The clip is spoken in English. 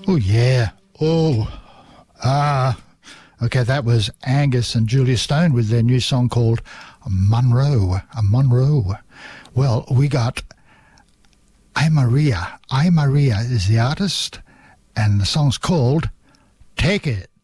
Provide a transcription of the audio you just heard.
Oh, yeah. Oh, okay, that was Angus and Julia Stone with their new song called Monroe. Monroe. Well, we got I Maria. I Maria is the artist, and the song's called Take It.